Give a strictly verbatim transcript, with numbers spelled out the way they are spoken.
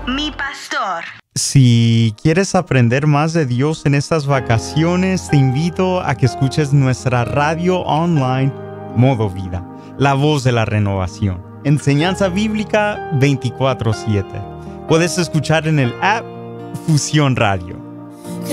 mi pastor. Si quieres aprender más de Dios en estas vacaciones, te invito a que escuches nuestra radio online Modo Vida, la voz de la renovación. Enseñanza bíblica veinticuatro siete. Puedes escuchar en el app Fusión Radio.